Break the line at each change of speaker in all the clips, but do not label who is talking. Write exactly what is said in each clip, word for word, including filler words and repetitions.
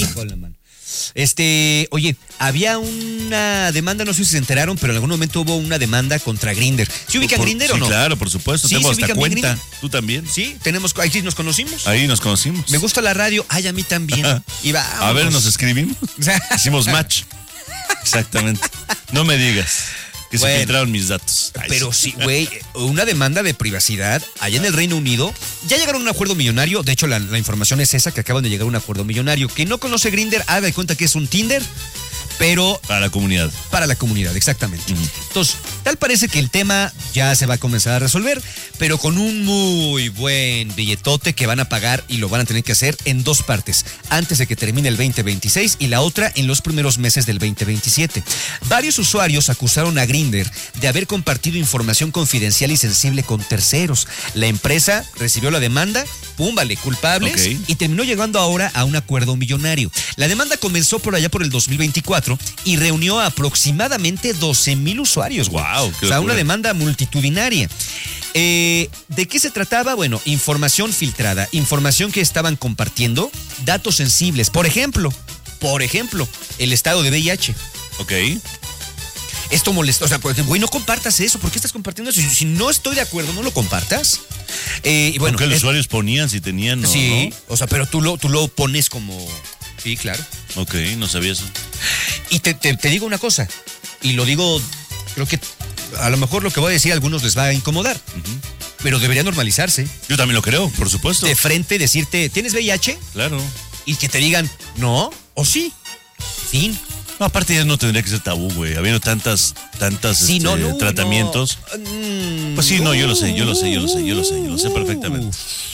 Híjole, mano. Este, oye, había una demanda, no sé si se enteraron, pero en algún momento hubo una demanda contra Grindr. ¿Sí ubican Grindr
sí,
o no?
Claro, por supuesto.
Sí,
Tengo
¿se
hasta
ubican bien
cuenta.
Grindr?
¿Tú también?
Sí, tenemos, ahí sí nos conocimos.
Ahí nos conocimos.
Me gusta la radio, ay, a mí también. Y vámonos.
A ver, nos escribimos. Hicimos match. Exactamente. No me digas que
Bueno,
se filtraron mis datos. Ay,
pero sí, güey, una demanda de privacidad allá en el Reino Unido. Ya llegaron a un acuerdo millonario. De hecho, la, la información es esa, que acaban de llegar a un acuerdo millonario. Quien no conoce Grindr, haga de cuenta que es un Tinder, pero
para la comunidad.
Para la comunidad, exactamente. Uh-huh. Entonces, tal parece que el tema ya se va a comenzar a resolver, pero con un muy buen billetote que van a pagar y lo van a tener que hacer en dos partes, antes de que termine el veinte veintiséis y la otra en los primeros meses del veinte veintisiete. Varios usuarios acusaron a Grindr de haber compartido información confidencial y sensible con terceros. La empresa recibió la demanda, pum, vale, culpables, okay, y terminó llegando ahora a un acuerdo millonario. La demanda comenzó por allá por el dos mil veinticuatro y reunió a aproximadamente doce mil usuarios.
Wow,
o sea, una demanda multitudinaria. Eh, ¿De qué se trataba? Bueno, información filtrada, información que estaban compartiendo, datos sensibles. Por ejemplo, por ejemplo, el estado de V I H.
Ok.
Esto molestó, o sea, pues, güey, no compartas eso. ¿Por qué estás compartiendo eso? Si, si no estoy de acuerdo, no lo compartas. Eh, y bueno,
¿qué los
es,
usuarios ponían si tenían? No,
sí,
¿no?
O sea, pero tú lo, tú lo pones como... Sí, claro.
Ok, no sabía eso.
Y te, te, te digo una cosa, y lo digo, creo que a lo mejor lo que voy a decir a algunos les va a incomodar, uh-huh, pero debería normalizarse.
Yo también lo creo, por supuesto.
De frente decirte, ¿tienes V I H?
Claro.
Y que te digan, no, o sí. Fin.
No, aparte ya no tendría que ser tabú, güey. Habiendo tantas, tantas
sí,
este,
no, no,
tratamientos.
No.
Pues sí, no, yo lo sé, yo lo sé, yo lo sé, yo lo sé, yo lo sé perfectamente.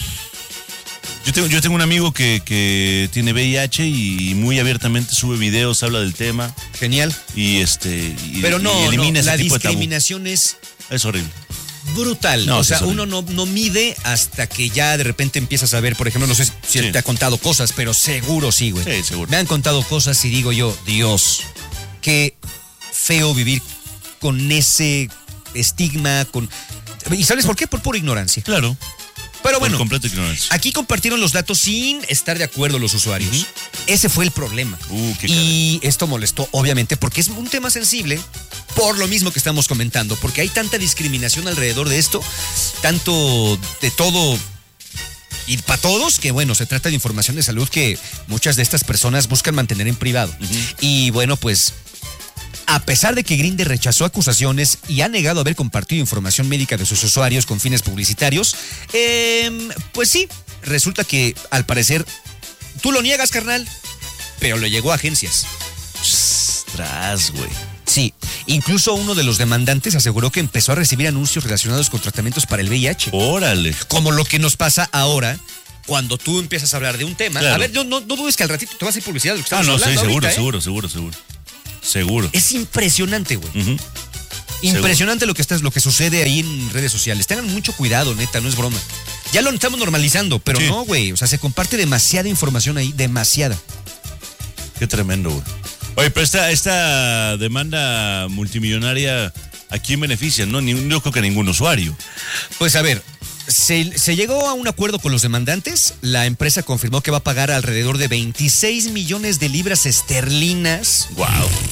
Yo tengo, yo tengo un amigo que, que tiene V I H y muy abiertamente sube videos, habla del tema.
Genial.
Y este y,
Pero no,
y elimina
no,
ese
la
tipo de tabú.
discriminación es...
Es horrible.
Brutal.
No,
o sea,
sí
uno no, no mide hasta que ya de repente empiezas a ver, por ejemplo, no sé si sí. te ha contado cosas, pero seguro sí, güey.
Sí, seguro.
Me han contado cosas y digo yo, Dios, qué feo vivir con ese estigma, con... ¿Y sabes por qué? Por pura ignorancia.
Claro.
Pero bueno,
por completa ignorancia.
Aquí compartieron los datos sin estar de acuerdo los usuarios. Uh-huh. Ese fue el problema.
Uh, qué
y caray. Esto molestó, obviamente, porque es un tema sensible, por lo mismo que estamos comentando, porque hay tanta discriminación alrededor de esto, tanto de todo y para todos, que bueno, se trata de información de salud que muchas de estas personas buscan mantener en privado. Uh-huh. Y bueno, pues... A pesar de que Grindr rechazó acusaciones y ha negado haber compartido información médica de sus usuarios con fines publicitarios, eh, pues sí, resulta que al parecer tú lo niegas, carnal, pero le llegó a agencias.
Ostras, güey.
Sí, incluso uno de los demandantes aseguró que empezó a recibir anuncios relacionados con tratamientos para el V I H.
Órale.
Como lo que nos pasa ahora. Cuando tú empiezas a hablar de un tema,
claro.
A ver, no, no, no dudes que al ratito te vas a ir publicidad de lo que
ah,
estamos
no,
hablando.
Sí, seguro,
ahorita,
seguro,
¿eh?
seguro, seguro. Seguro.
Es impresionante, güey.
Uh-huh.
Impresionante lo que estás, lo que sucede ahí en redes sociales. Tengan mucho cuidado, neta, no es broma. Ya lo estamos normalizando, pero sí. No, güey. O sea, se comparte demasiada información ahí, demasiada.
Qué tremendo, güey. Oye, pero esta, esta demanda multimillonaria, ¿a quién beneficia? No, ni, no creo que a ningún usuario.
Pues a ver, se, se llegó a un acuerdo con los demandantes. La empresa confirmó que va a pagar alrededor de veintiséis millones de libras esterlinas.
Wow.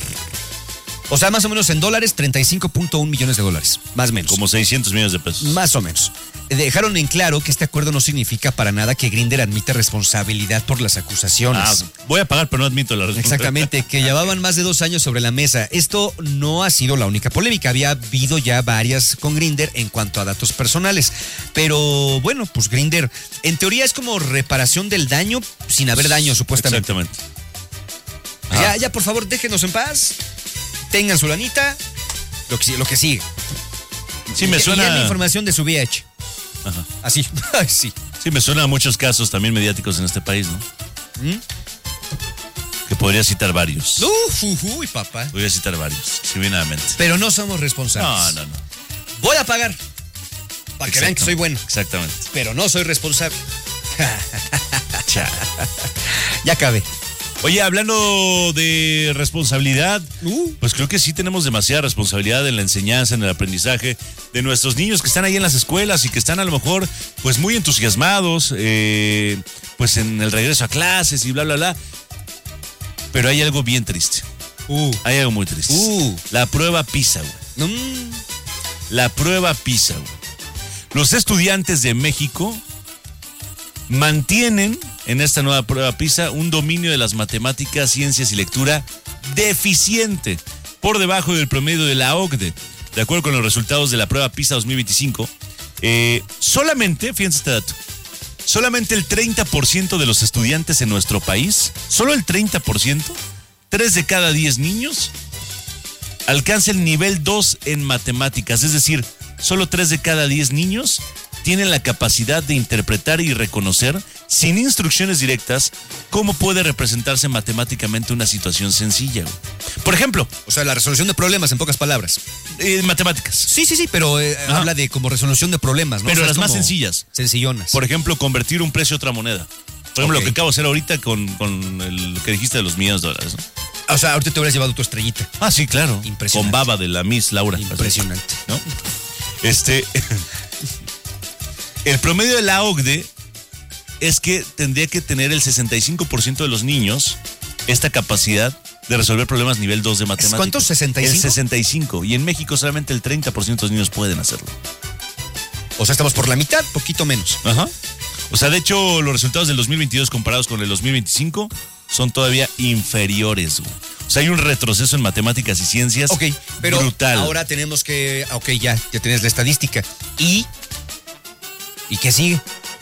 O sea, más o menos en dólares, treinta y cinco punto uno millones de dólares. Más o menos.
Como seiscientos millones de pesos.
Más o menos. Dejaron en claro que este acuerdo no significa para nada que Grindr admita responsabilidad por las acusaciones.
Ah, voy a pagar, pero no admito la responsabilidad.
Exactamente, que llevaban más de dos años sobre la mesa. Esto no ha sido la única polémica. Había habido ya varias con Grindr en cuanto a datos personales. Pero bueno, pues Grindr, en teoría es como reparación del daño sin haber daño, supuestamente.
Exactamente.
Ya, ya, por favor, déjenos en paz. Tengan su lanita, lo que, lo que sigue.
Sí, me suena...
Y la información de su V I H.
Ajá.
Así, sí.
Sí, me suena a muchos casos también mediáticos en este país, ¿no? ¿Mm? Que podría citar varios.
Uf, uh, uy, papá.
Podría citar varios, si viene a la mente.
Pero no somos responsables.
No, no, no.
Voy a pagar. Para que vean que soy bueno.
Exactamente.
Pero no soy responsable. Ya acabé.
Oye, hablando de responsabilidad,
uh.
pues creo que sí tenemos demasiada responsabilidad en la enseñanza, en el aprendizaje de nuestros niños que están ahí en las escuelas y que están a lo mejor pues muy entusiasmados, eh, pues en el regreso a clases y bla, bla, bla. Pero hay algo bien triste.
Uh.
Hay algo muy triste.
Uh.
La prueba PISA, güey.
Mm.
La prueba PISA, güey. Los estudiantes de México mantienen en esta nueva prueba PISA un dominio de las matemáticas, ciencias y lectura deficiente, por debajo del promedio de la O C D E. De acuerdo con los resultados de la prueba PISA dos mil veinticinco, eh, solamente, fíjense este dato, solamente el treinta por ciento de los estudiantes en nuestro país, solo el treinta por ciento, tres de cada diez niños, alcanza el nivel dos en matemáticas, es decir, solo tres de cada diez niños tienen la capacidad de interpretar y reconocer, sin instrucciones directas, cómo puede representarse matemáticamente una situación sencilla. Güey. Por ejemplo,
O sea, la resolución de problemas, en pocas palabras.
eh, matemáticas.
Sí, sí, sí, pero eh, habla de como resolución de problemas, ¿no?
Pero
O sea,
las
es
más
como
sencillas.
Sencillonas.
Por ejemplo, convertir un precio a otra moneda. Por ejemplo,
Ok.
lo que acabo de hacer ahorita con, con el, lo que dijiste de los millones de dólares. ¿no?
O sea, ahorita te hubieras llevado tu estrellita.
Ah, sí, claro.
Impresionante.
Con baba de la Miss Laura.
Impresionante.
¿No? Este. El promedio de la O C D E es que tendría que tener el sesenta y cinco por ciento de los niños esta capacidad de resolver problemas nivel dos de matemáticas.
¿Cuánto? ¿sesenta y cinco?
El sesenta y cinco. Y en México solamente el treinta por ciento de los niños pueden hacerlo.
O sea, estamos por la mitad, poquito menos.
Ajá. O sea, de hecho, los resultados del dos mil veintidós comparados con el dos mil veinticinco son todavía inferiores, güey. O sea, hay un retroceso en matemáticas y ciencias
Ok, pero
brutal.
ahora tenemos que... Ok, ya, ya tienes la estadística. ¿Y? ¿Y qué sigue?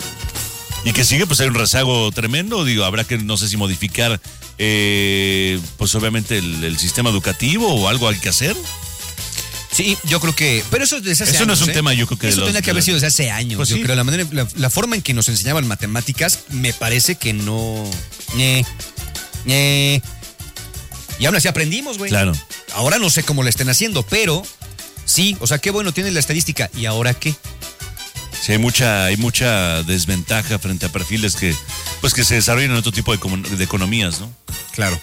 Y que sigue, pues hay un rezago tremendo. Digo, habrá que, no sé si modificar, eh, pues obviamente el, el sistema educativo o algo hay que hacer.
Sí, yo creo que... Pero eso desde hace
Eso no
años,
es un
¿eh?
tema, yo creo que de
Eso
los-
tendría que
de
haber
los-
sido desde hace años.
Pues
yo
sí.
creo la manera, la, la forma en que nos enseñaban matemáticas me parece que no... ñe, ñe. Y aún así aprendimos, güey.
Claro.
Ahora no sé cómo le estén haciendo, pero sí, o sea, qué bueno tiene la estadística. ¿Y ahora qué?
Sí, hay mucha, hay mucha desventaja frente a perfiles que, pues que se desarrollan en otro tipo de, comun- de economías, ¿no?
Claro.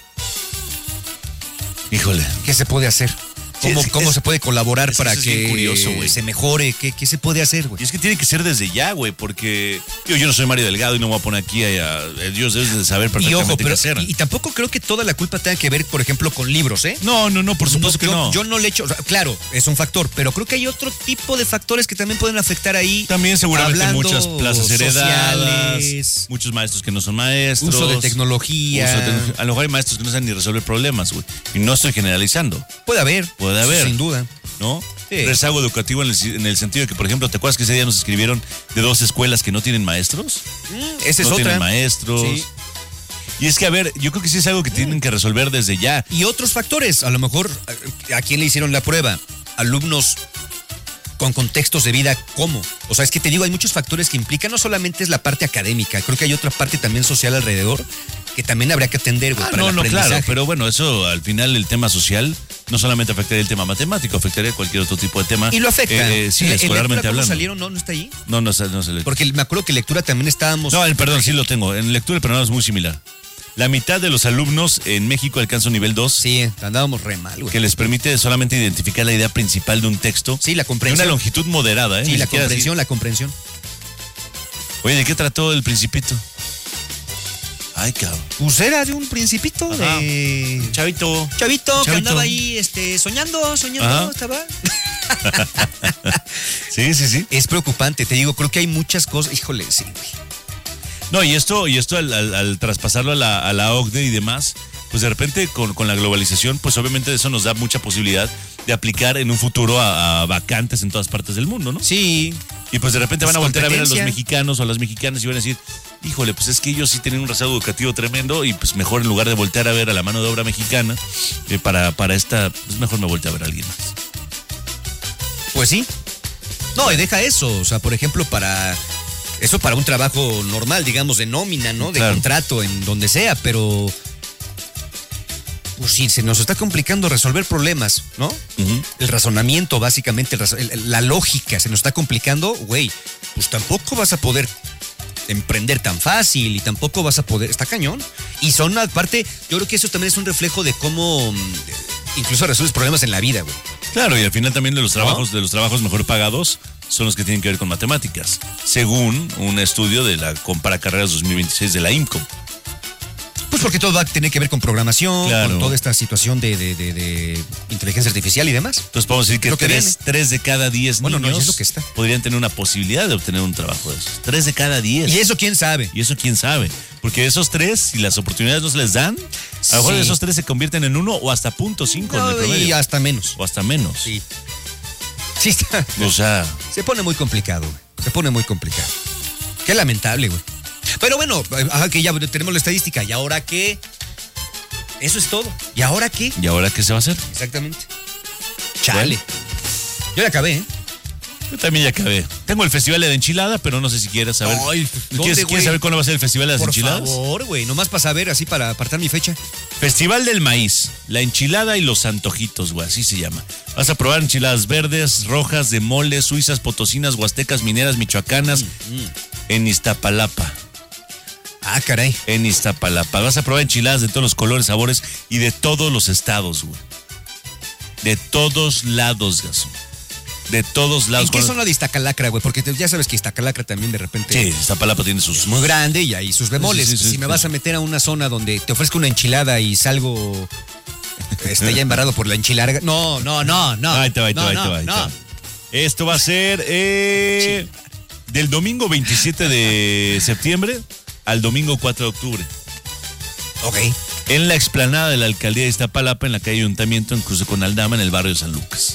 Híjole.
¿Qué se puede hacer? ¿Cómo,
Sí, es-
cómo
es-
se puede colaborar
es-
para
eso es bien
que
curioso, güey.
se mejore? ¿Qué, ¿Qué se puede hacer, güey?
Y es que tiene que ser desde ya, güey, porque digo, yo no soy Mario Delgado y no me voy a poner aquí a, a- Dios debe de saber
Y
perfectamente
ojo,
qué
pero
hacer.
y, y tampoco creo que toda la culpa tenga que ver, por ejemplo, con libros, ¿eh?
No, no, no, por supuesto
No,
que
yo,
no.
yo no le echo, o sea, claro, es un factor, pero creo que hay otro tipo de factores que también pueden afectar ahí.
También seguramente
Hablando
muchas plazas heredadas,
sociales,
muchos maestros que no son maestros.
uso de tecnología.
uso de tecno- a lo mejor hay maestros que no saben ni resolver problemas, güey. Y no estoy generalizando,
Puede haber.
Puede haber.
Sin duda.
¿no?
Sí.
Rezago educativo en el, en el sentido de que, por ejemplo, ¿te acuerdas que ese día nos escribieron de dos escuelas que no tienen maestros?
Mm, esa es
no
otra.
tienen maestros.
Sí.
Y es que, a ver, yo creo que sí es algo que tienen que resolver desde ya.
Y otros factores, a lo mejor, ¿a a quién le hicieron la prueba? Alumnos con contextos de vida, ¿cómo? O sea, es que te digo, hay muchos factores que implican, no solamente es la parte académica, creo que hay otra parte también social alrededor que también habría que atender, güey,
Ah,
para
no,
el
no, claro,
aprendizaje.
pero bueno, eso al final el tema social no solamente afectaría el tema matemático, afectaría cualquier otro tipo de tema.
Y lo afecta.
Eh, eh, sí,
¿En- en
escolarmente
lectura cómo
hablando.
salieron? ¿No? ¿No está ahí?
No, no, no se le...
Porque me acuerdo que lectura también estábamos...
No, el perdón, sí lo tengo. En lectura el perdón es muy similar. La mitad de los alumnos en México alcanza un nivel dos,
Sí, andábamos re mal, güey.
que les permite solamente identificar la idea principal de un texto.
Sí, la
De
comprensión.
una longitud moderada, ¿eh?
Sí,
Ni
la
siquiera así.
comprensión, la comprensión.
Oye, ¿de qué trató el Principito? Ay, cabrón.
Pues era de un principito
Ajá.
de...
Chavito.
Chavito, que
Chavito.
andaba ahí este, soñando, soñando,
Ajá.
estaba...
Sí, sí, sí.
Es preocupante, te digo, creo que hay muchas cosas... Híjole, sí, güey.
No, y esto, y esto al, al- al traspasarlo a la, a la O C D E y demás, pues de repente con, con la globalización, pues obviamente eso nos da mucha posibilidad de aplicar en un futuro a, a vacantes en todas partes del mundo, ¿no?
Sí,
Y pues de repente
Pues
van a voltear a ver a los
competencia.
mexicanos o a las mexicanas y van a decir, híjole, pues es que ellos sí tienen un rezago educativo tremendo y pues mejor en lugar de voltear a ver a la mano de obra mexicana, eh, para, para esta, pues mejor me volteo a ver a alguien más.
pues sí. No, y deja eso, o sea, por ejemplo, para... Eso para un trabajo normal, digamos, de nómina, ¿no? De
Claro.
contrato, en donde sea, pero... Pues sí, se nos está complicando resolver problemas, ¿no?
Ujú.
El razonamiento, básicamente, el razo- el- la lógica se nos está complicando, güey, pues tampoco vas a poder emprender tan fácil y tampoco vas a poder, está cañón. Y son aparte, yo creo que eso también es un reflejo de cómo mm, incluso resuelves problemas en la vida, güey.
Claro, y al final también de los trabajos, de los trabajos mejor pagados son los que tienen que ver con matemáticas, según un estudio de la Compara Carreras dos mil veintiséis de la I M C O.
Pues Pues porque todo va a tener que ver con programación,
Claro.
con toda esta situación de, de, de, de inteligencia artificial y demás.
Entonces podemos decir que,
Lo que
tres,
viene.
tres de cada diez
Bueno, no,
niños
es lo que está.
podrían tener una posibilidad de obtener un trabajo de esos. Tres de cada diez.
Y eso quién sabe.
Y eso quién sabe. Porque esos tres, si las oportunidades no se les dan, a lo mejor
Sí.
esos tres se convierten en uno o hasta punto cinco en el
No,
promedio.
y hasta menos.
O hasta menos.
Sí. Sí está.
O sea,
Se pone muy complicado, güey. Se pone muy complicado. Qué lamentable, güey. Pero bueno, ajá, que ya tenemos la estadística. ¿Y ahora qué? Eso es todo. ¿Y ahora qué?
¿y ahora qué se va a hacer?
Exactamente. Chale. Yo ya acabé, ¿eh?
Yo también ya acabé. Tengo el festival de la enchilada, pero no sé si quieres saber.
Ay,
¿Quieres,
¿dónde,
¿Quieres
güey?
saber cuándo va a ser el festival de las
Por
enchiladas?
favor, güey. Nomás para saber, así para apartar mi fecha.
Festival del maíz, la enchilada y los antojitos, güey, así se llama. Vas a probar enchiladas verdes, rojas, de mole, suizas, potosinas, huastecas, mineras, michoacanas, en Iztapalapa.
Ah, caray.
En Iztapalapa. Vas a probar enchiladas de todos los colores, sabores y de todos los estados, güey. De todos lados, Gaso. De todos lados.
¿En qué
Cuando-
zona de Iztacalacra, güey? Porque te- ya sabes que Iztacalacra también de repente
Sí, Iztapalapa tiene sus...
es muy grande y hay sus bemoles.
Sí, sí, sí,
si me
sí.
vas a meter a una zona donde te ofrezco una enchilada y salgo este, ya embarrado por la enchilarga. No, no, no, no.
Ahí te va, ahí te
no,
va, ahí te
no,
va, ahí te
no.
va. Esto va a ser eh, del domingo veintisiete de septiembre al domingo cuatro de octubre.
Ok.
En la explanada de la alcaldía de Iztapalapa, en la calle Ayuntamiento, en cruce con Aldama, en el barrio de San Lucas.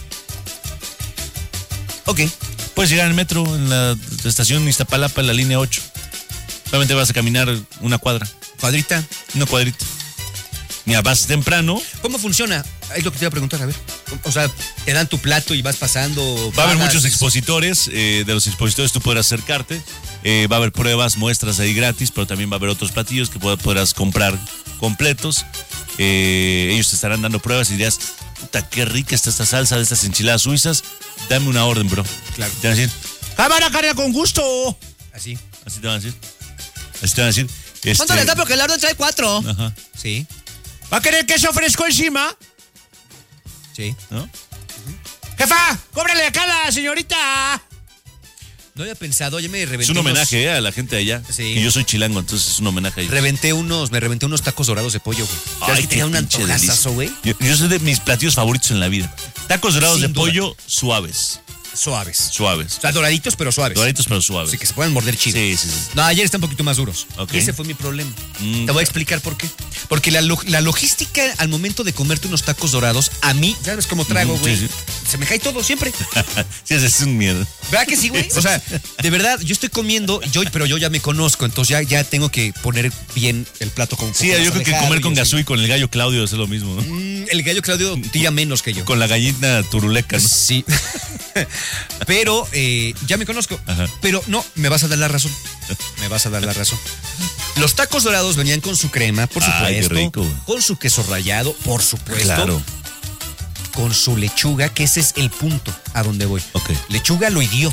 Ok.
Puedes llegar en el metro, en la estación Iztapalapa, en la línea ocho. Solamente vas a caminar una cuadra,
Cuadrita.
una cuadrita. Mira, vas temprano.
¿Cómo funciona? Es lo que te iba a preguntar, a ver. O sea, te dan tu plato y vas pasando.
Va a haber
pagas.
muchos expositores. eh, de los expositores tú podrás acercarte. Eh, va a haber pruebas, muestras ahí gratis, pero también va a haber otros platillos que pod- podrás comprar completos. Eh, ellos te estarán dando pruebas y dirás, puta, qué rica está esta salsa de estas enchiladas suizas. Dame una orden, bro.
Claro.
Te van a decir, cámara, carga con gusto.
Así.
Así te van a decir. Así te van a decir. Este,
¿Cuánto le da? Porque el orden trae cuatro.
Ajá.
Sí,
¿Va a querer queso fresco encima?
sí.
¿No? Jefa, cóbrale acá a la señorita.
No había pensado, ya me reventé.
Es un
unos-
homenaje eh, a la gente de allá.
Sí.
Y yo soy chilango, entonces es un homenaje a ellos.
Reventé unos, me reventé unos tacos dorados de pollo, güey. ¿Sabes
Ay,
que tenía
qué
un
pinche
antojazazo, güey?
Yo, yo soy de mis platillos favoritos en la vida. Tacos dorados
Sin
de
duda.
pollo suaves.
Suaves.
Suaves.
O sea, doraditos, pero suaves.
Doraditos pero suaves.
Así que se pueden morder chido.
Sí, sí, sí.
No, ayer están un poquito más duros.
Ok.
Y ese fue mi problema.
Mm.
Te voy a explicar por qué. Porque la, lo- la logística al momento de comerte unos tacos dorados, a mí, ¿sabes cómo trago,
Ujú,
güey?
sí,
Se me cae todo siempre.
Sí, ese es un miedo.
¿Verdad que sí, güey? O sea, de verdad, yo estoy comiendo, yo, pero yo ya me conozco, entonces ya, ya tengo que poner bien el plato con un
Sí,
poco
yo
más
creo que
alejado
comer
y
con
así.
gasú y con el gallo Claudio es lo mismo, ¿no?
Mm, el gallo Claudio tira menos que yo.
Con la gallina turuleca, ¿no?
Sí. Pero eh, ya me conozco.
Ajá.
Pero no, me vas a dar la razón. Me vas a dar la razón. Los tacos dorados venían con su crema, por
Ay, qué
supuesto.
rico, güey.
Con su queso rallado, por supuesto.
Claro.
Con su lechuga, que ese es el punto a donde voy.
Ok.
Lechuga lo idiota.